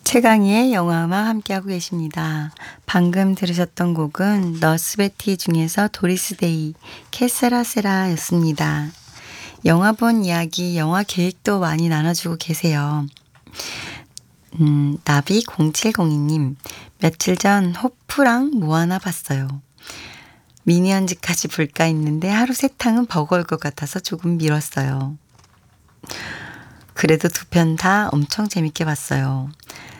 최강희의 영화음악 함께하고 계십니다. 방금 들으셨던 곡은 너스베티 중에서 도리스데이 캐세라세라 였습니다. 영화 본 이야기, 영화 계획도 많이 나눠주고 계세요. 나비0702님, 며칠 전 호프랑 모아나 봤어요. 미니언즈까지 볼까 했는데 하루 세 탕은 버거울 것 같아서 조금 미뤘어요. 그래도 두 편 다 엄청 재밌게 봤어요.